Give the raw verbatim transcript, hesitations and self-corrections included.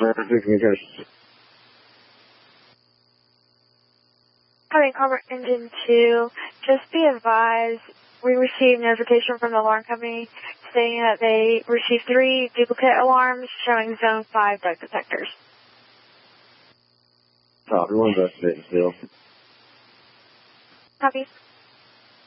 Perfect communication. Having Commerce Engine two, just be advised, we received notification from the alarm company stating that they received three duplicate alarms showing zone five duct detectors. Copy, one investigating still. Copy.